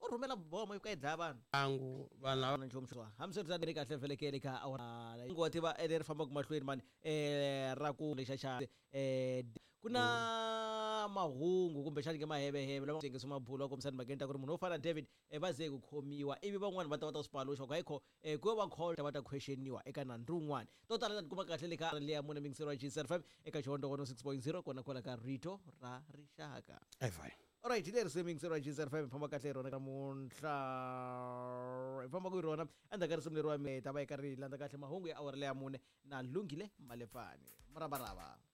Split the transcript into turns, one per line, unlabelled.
rhumela bomo yi ku dlaya vanhu
angu vanhu lava
nchumu xwa hambiswiritano ri kahle velekeli ka awara ngo tiva leri fambaka mahlweni mani ra ku lexa xa ku na mahungu kumbe xani ke maheveheve lama tengisiwa mabulu kombisani makeni ta ku ri munhu wo fana David va ze ku khomiwa ivi van'wani va ta swi paluxa ku hayikho ku va call va ta questioniwa eka nandzu wun'wana to tala ta tikuma kahle le ka leya mune mingisero wa GSFM eka Xihondo 106.0 kona kwala ka Rito ra Rixaka. Alright, leri swimingisero wa GSFM famba kahle rona ka munhla famba ku rona andaka ri simleri wa mi ta va eka ri landa kahle mahungu ya awara leya mune na Lungile Malefani murabaraba.